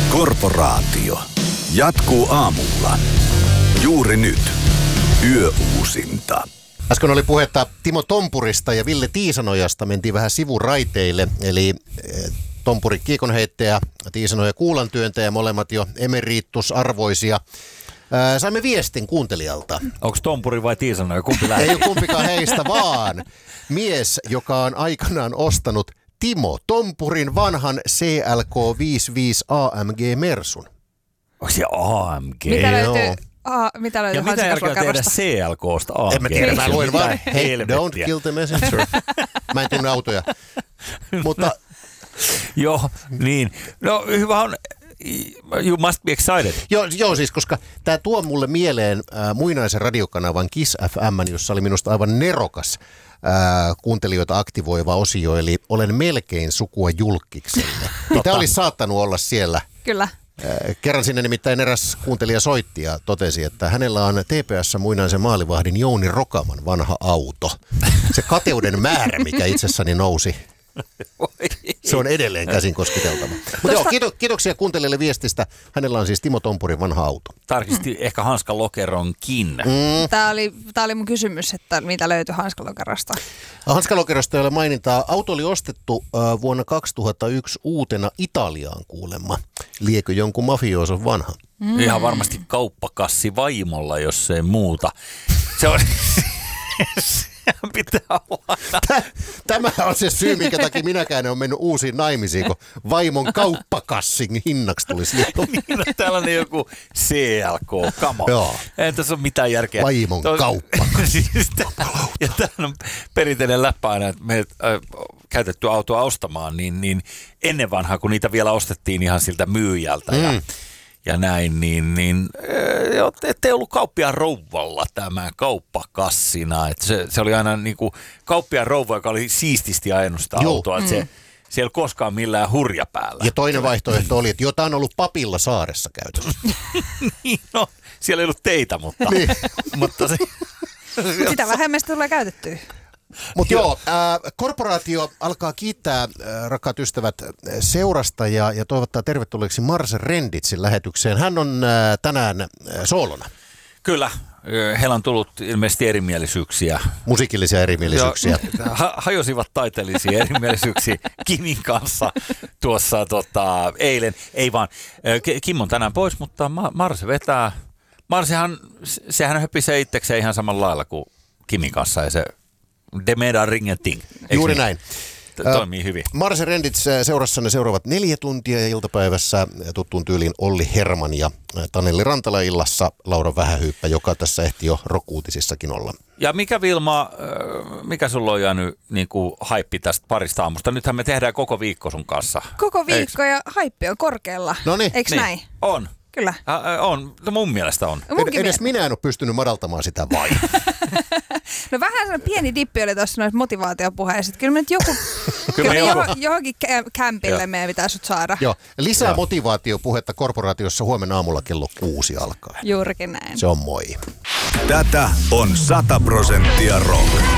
Korporaatio. Jatkuu aamulla. Juuri nyt. Yöuusinta. Äsken oli puhetta Timo Tompurista ja Ville Tiisanojasta. Mentiin vähän sivuraiteille. Eli Tompuri kiekonheittäjä, Tiisanoja kuulantyöntäjä, molemmat jo emeritusarvoisia. Saimme viestin kuuntelijalta. Onko Tompuri vai Tiisanoja? Kumpi lähtee? Ei ole kumpikaan heistä, vaan mies, joka on aikanaan ostanut Timo Tompurin vanhan CLK 55 AMG Mersun. Onko se AMG? Mitä löytyy? Mitä löytyy? Ja mitä järkeä tehdä CLK:sta AMG? En mä tiedä, mä luin vaan, hey, helvettiä. don't kill the messenger. Mä en tunne autoja. Mutta Joo, niin. No hyvä on. You must be excited. Joo, siis koska tämä tuo mulle mieleen muinaisen radiokanavan Kiss FM, jossa oli minusta aivan nerokas kuuntelijoita aktivoiva osio, eli olen melkein sukua Julkkikselle. Tämä olisi saattanut olla siellä. Kyllä. Kerran sinne nimittäin eräs kuuntelija soitti ja totesi, että hänellä on TPS muinaisen maalivahdin Jouni Rokaman vanha auto. Se kateuden määrä, mikä itsessäni nousi. Se on edelleen käsin kosketeltava. Mutta joo, kiitoksia kuuntelijalle viestistä. Hänellä on siis Timo Tompurin vanha auto. Tarkisti ehkä hanskalokeronkin. Tämä oli mun kysymys, että mitä löytyi hanskalokerosta. Hanskalokerosta ei ole mainintaa. Auto oli ostettu vuonna 2001 uutena Italiaan kuulemma. Liekö jonkun mafiooson vanha? Ihan varmasti kauppakassi vaimolla, jos ei muuta. Se on... pitää olla. Tämä on se syy, minkä takia minäkään en ole mennyt uusiin naimisiin, kun vaimon kauppakassin hinnaksi tulisi niin, tällainen joku CLK, kamo. Joo. Ei tässä ole mitään järkeä. Vaimon kauppakassi. Ja tämä on perinteinen läppä aina, että me käytetty autoa ostamaan, niin ennen vanhaa, kun niitä vielä ostettiin ihan siltä myyjältä ja näin, niin ettei ollut kauppiaan rouvalla tämä kauppakassina. Että se oli aina niin kuin kauppiaan rouva, joka oli siististi ajanut sitä autoa, että se ei ollut koskaan millään hurja päällä. Ja toinen vaihtoehto oli, että jotain on ollut papilla saaressa käytössä. Niin, no, siellä ei ollut teitä, mutta... Niin. mutta Sitä vähemmän tulee käytettyä. Mutta joo, korporaatio alkaa kiittää, rakkaat ystävät, seurasta ja toivottaa tervetulleeksi Marse Renditsin lähetykseen. Hän on tänään soolona. Kyllä, heillä on tullut ilmeisesti erimielisyyksiä. Musiikillisia erimielisyyksiä. Hajosivat taiteellisia erimielisyyksiä Kimin kanssa tuossa eilen. Ei vaan, Kim on tänään pois, mutta Marse vetää. Sehän höpisee itsekseen ihan samalla lailla kuin Kimin kanssa ja se Demeda Ringeting. Juuri näin. Toimii hyvin. Marse Rendits seurassanne seuraavat 4 tuntia ja iltapäivässä tuttuun tyyliin Olli Herman ja Taneli Rantala illassa Laura Vähähyyppä, joka tässä ehti jo rock-uutisissakin olla. Ja mikä Vilma, mikä sulla on jäänyt niin kuin haippi tästä parista aamusta? Nythän me tehdään koko viikko sun kanssa. Koko viikko ja haippi on korkealla. Noniin. Eikö niin. näin? On. Kyllä. On. Mun mielestä on. Edes minä en ole pystynyt madaltamaan sitä vain. No vähän sellainen pieni dippi oli tuossa noissa motivaatiopuheissa. Kyllä me nyt johonkin kämpille meidän pitäisi saada. Joo. Lisää motivaatiopuhetta korporaatiossa huomenna aamulla kello 6 alkaen. Juurikin näin. Se on moi. Tätä on 100% rock.